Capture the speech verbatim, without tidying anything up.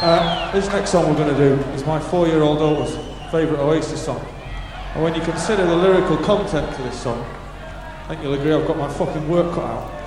Uh, this next song we're going to do is my four-year-old daughter's favourite Oasis song. And when you consider the lyrical content to this song, I think you'll agree I've got my fucking work cut out.